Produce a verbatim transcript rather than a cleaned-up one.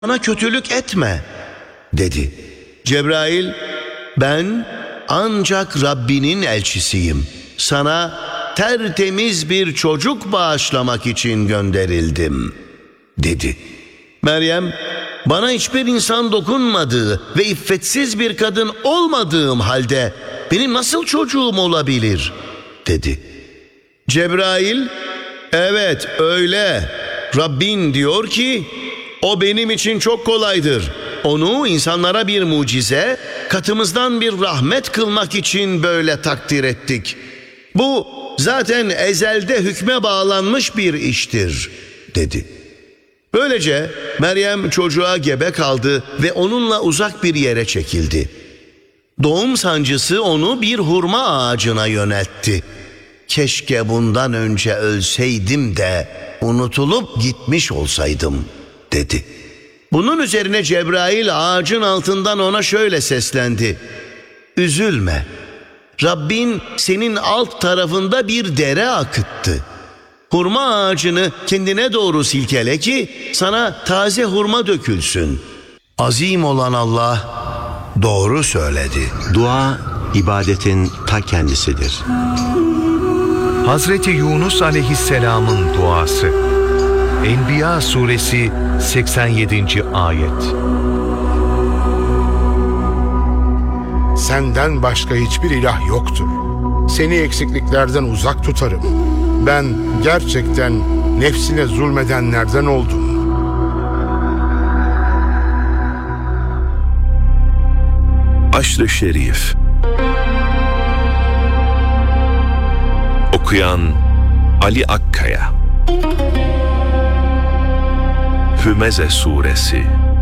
bana kötülük etme dedi. Cebrail, ben ancak Rabbinin elçisiyim. Sana tertemiz bir çocuk bağışlamak için gönderildim dedi. Meryem, bana hiçbir insan dokunmadığı ve iffetsiz bir kadın olmadığım halde benim nasıl çocuğum olabilir dedi. Cebrail, evet öyle. Rabbin diyor ki, o benim için çok kolaydır. Onu insanlara bir mucize, katımızdan bir rahmet kılmak için böyle takdir ettik. Bu zaten ezelde hükme bağlanmış bir iştir dedi. Böylece Meryem çocuğa gebe kaldı ve onunla uzak bir yere çekildi. Doğum sancısı onu bir hurma ağacına yöneltti. Keşke bundan önce ölseydim de unutulup gitmiş olsaydım dedi. Bunun üzerine Cebrail ağacın altından ona şöyle seslendi. Üzülme. Rabbin senin alt tarafında bir dere akıttı. Hurma ağacını kendine doğru silkele ki sana taze hurma dökülsün. Azim olan Allah doğru söyledi. Dua, ibadetin ta kendisidir. Hazreti Yunus Aleyhisselam'ın duası. Enbiya suresi seksen yedinci ayet. Senden başka hiçbir ilah yoktur. Seni eksikliklerden uzak tutarım. Ben gerçekten nefsine zulmedenlerden oldum. Aşr-ı Şerif. Okuyan Ali Akkaya. Hümeze Suresi